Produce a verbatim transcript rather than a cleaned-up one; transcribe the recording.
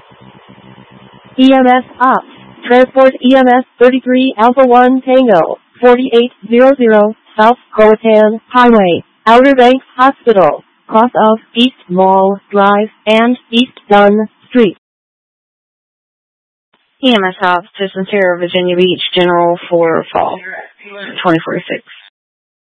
E M S Ops. Transport E M S thirty-three Alpha one Tango, forty-eight hundred, South Croatan Highway, Outer Banks Hospital, cross of East Mall Drive and East Dunn Street. E M S Ops to Sincere, Virginia Beach, General for Fall, twenty forty-six.